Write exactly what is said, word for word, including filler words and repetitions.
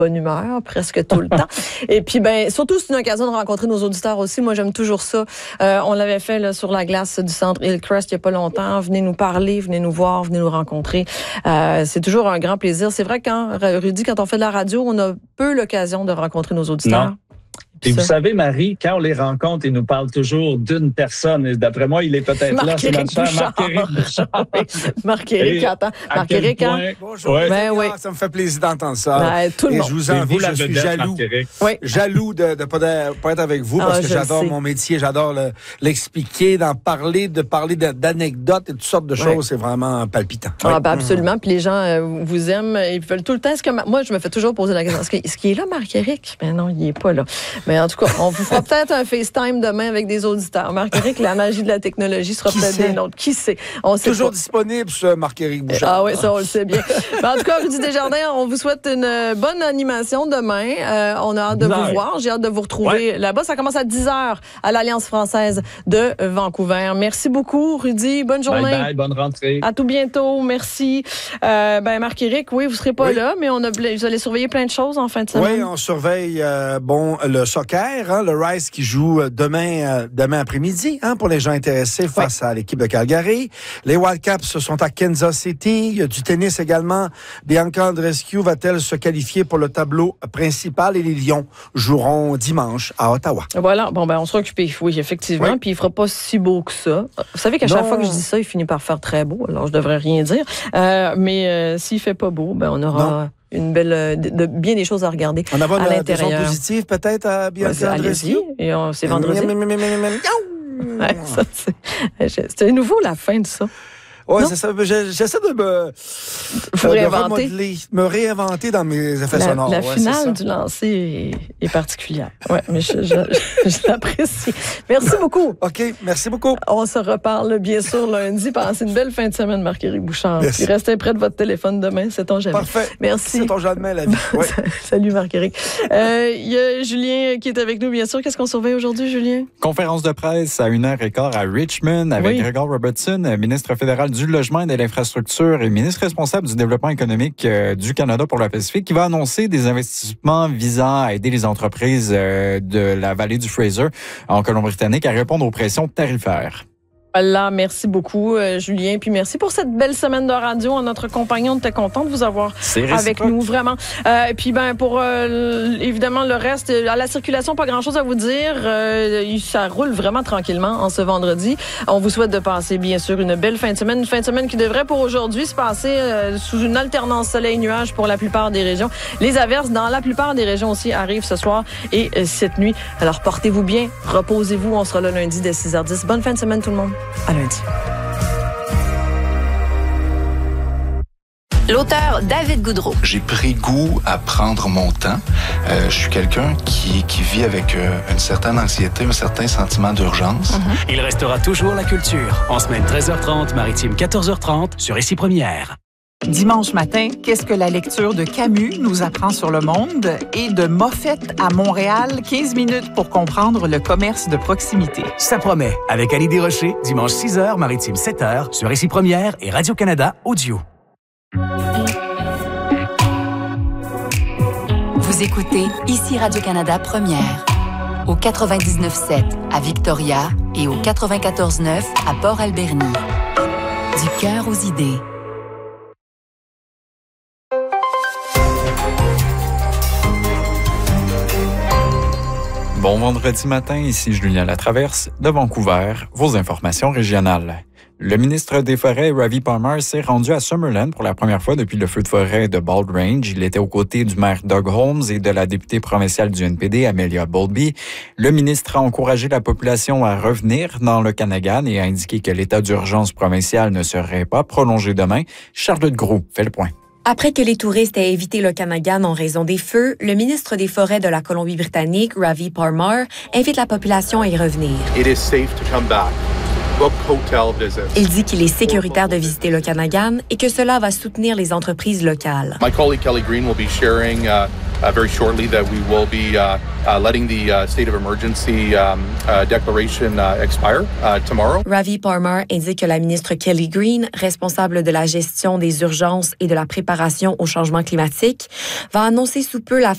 bonne humeur presque tout le temps. Et puis, ben surtout, c'est une occasion de rencontrer nos auditeurs aussi. Moi, j'aime toujours ça. Euh, on l'avait fait là, sur la glace du centre Hillcrest il n'y a pas longtemps. Venez nous parler, venez nous voir, venez nous rencontrer. Euh, c'est toujours un grand plaisir. C'est vrai que quand, Rudy, quand on fait de la radio, on a peu l'occasion de rencontrer nos auditeurs. Non. Et vous savez, Marie, quand on les rencontre, ils nous parlent toujours d'une personne. Et d'après moi, il est peut-être là. C'est notre cher Marc-Éric Bouchard. Marc-Éric, attends. Marc-Éric, hein? Bonjour. Ouais. Ben, oui. Ça me fait plaisir d'entendre ça. Ben, tout le et monde. je vous envie, je suis vedette, jaloux. Oui. Jaloux de ne pas, pas être avec vous parce ah, que j'adore sais. mon métier, j'adore le, l'expliquer, d'en parler, de parler de, d'anecdotes et toutes sortes de choses. Ouais. C'est vraiment palpitant. Ah, oui. ben absolument. Puis les gens euh, vous aiment. Ils veulent tout le temps. Est-ce que ma... Moi, je me fais toujours poser la question. Est-ce, que... est-ce qu'il est là, Marc-Éric? Ben non, il n'est pas là. Mais en tout cas, on vous fera peut-être un FaceTime demain avec des auditeurs. Marc-Éric, la magie de la technologie sera Qui peut-être sait? des nôtres. Qui sait? On sait toujours pas. disponible, ce Marc-Éric Bouchard. Ah oui, ça, on le sait bien. Mais en tout cas, Rudy Desjardins, on vous souhaite une bonne animation demain. Euh, on a hâte de vous voir. J'ai hâte de vous retrouver ouais. là-bas. Ça commence à dix heures à l'Alliance française de Vancouver. Merci beaucoup, Rudy. Bonne journée. Bye bye, bonne rentrée. À tout bientôt. Merci. Euh, ben, Marc-Éric, oui, vous serez pas oui. là, mais on a, vous allez surveiller plein de choses en fin de semaine. Oui, on surveille euh, bon le soccer, hein, le Rice qui joue demain, euh, demain après-midi, hein, pour les gens intéressés face oui. à l'équipe de Calgary. Les Wildcats sont à Kansas City. Il y a du tennis également. Bianca Andreescu va-t-elle se qualifier pour le tableau principal et les Lions joueront dimanche à Ottawa. Voilà. Bon, ben, on sera occupés. Oui, effectivement. Oui. Puis il fera pas si beau que ça. Vous savez qu'à chaque non. fois que je dis ça, il finit par faire très beau. Alors, je devrais rien dire. Euh, mais euh, s'il fait pas beau, ben, on aura... Non. Une belle, de, de, bien des choses à regarder. On a à l'intérieur. Des ondes positives peut-être à Bianca ouais, allez-y. Et on, c'est vendredi. Ouais, ça, c'est, c'est nouveau la fin de ça. Oui, c'est ça. J'essaie de me, Faut euh, réinventer. De remodeler, me réinventer dans mes effets la, sonores. La ouais, finale du lancer est, est particulière. Oui, mais je, je, je, je l'apprécie. Merci beaucoup. OK, merci beaucoup. On se reparle bien sûr lundi. Passez une belle fin de semaine, Marc-Éric Bouchard. Merci. Puis restez près de votre téléphone demain, c'est ton jamais. Parfait. Merci. C'est ton jamais, la vie. Ouais. Salut, Marc-Éric. Il euh, y a Julien qui est avec nous, bien sûr. Qu'est-ce qu'on surveille aujourd'hui, Julien? Conférence de presse à une heure quinze à Richmond avec oui. Gregor Robertson, ministre fédéral du Logement et de l'Infrastructure et ministre responsable du développement économique euh, du Canada pour le Pacifique, qui va annoncer des investissements visant à aider les entreprises euh, de la vallée du Fraser en Colombie-Britannique à répondre aux pressions tarifaires. Voilà, merci beaucoup, euh, Julien. Puis merci pour cette belle semaine de radio en notre compagnie. On était content de vous avoir avec nous, vraiment. Euh, et puis, ben, pour euh, évidemment le reste, à la circulation, pas grand-chose à vous dire. Euh, ça roule vraiment tranquillement en ce vendredi. On vous souhaite de passer, bien sûr, une belle fin de semaine. Une fin de semaine qui devrait, pour aujourd'hui, se passer euh, sous une alternance soleil-nuage pour la plupart des régions. Les averses, dans la plupart des régions aussi, arrivent ce soir et euh, cette nuit. Alors, portez-vous bien, reposez-vous. On sera là lundi dès six heures dix. Bonne fin de semaine, tout le monde. À lundi. L'auteur David Goudreau. J'ai pris goût à prendre mon temps. Euh, je suis quelqu'un qui, qui vit avec euh, une certaine anxiété, un certain sentiment d'urgence. Mm-hmm. Il restera toujours la culture. En semaine treize heures trente, maritime quatorze heures trente, sur Ici Première. Dimanche matin, qu'est-ce que la lecture de Camus nous apprend sur le monde? Et de Moffett à Montréal, quinze minutes pour comprendre le commerce de proximité. Ça promet, avec Annie Desrochers, dimanche six heures, maritime sept heures, sur Ici Première et Radio-Canada Audio. Vous écoutez Ici Radio-Canada Première, au quatre-vingt-dix-neuf sept à Victoria et au quatre-vingt-quatorze neuf à Port-Alberni. Du cœur aux idées. Bon vendredi matin, ici Julien Latraverse, de Vancouver, vos informations régionales. Le ministre des Forêts, Ravi Palmer, s'est rendu à Summerland pour la première fois depuis le feu de forêt de Bald Range. Il était aux côtés du maire Doug Holmes et de la députée provinciale du N P D, Amelia Bowlby. Le ministre a encouragé la population à revenir dans le Okanagan et a indiqué que l'état d'urgence provincial ne serait pas prolongé demain. Charlotte Groulx fait le point. Après que les touristes aient évité l'Okanagan en raison des feux, le ministre des Forêts de la Colombie-Britannique, Ravi Palmer, invite la population à y revenir. It is safe to come back. Book hotel visits. Il dit qu'il est sécuritaire de visiter l'Okanagan et que cela va soutenir les entreprises locales. My colleague Kelly Green will be sharing uh, uh, very shortly that we will be uh, uh, letting the uh, state of emergency um, uh, declaration uh, expire uh, tomorrow. Ravi Palmer indique que la ministre Kelly Green, responsable de la gestion des urgences et de la préparation au changement climatique, va annoncer sous peu la